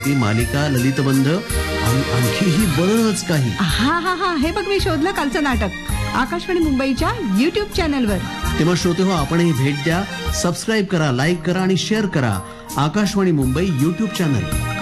ती मालिका, ललितबंध आणि आणखीही बरंच काही. हा हा हा, हे बघ मी शोधलं कालचं नाटक आकाशवाणी मुंबईच्या YouTube चॅनलवर. तेव्हा श्रोते हो, आपणही भेट द्या, सबस्क्राईब करा, लाईक करा आणि शेअर करा आकाशवाणी मुंबई YouTube चॅनल.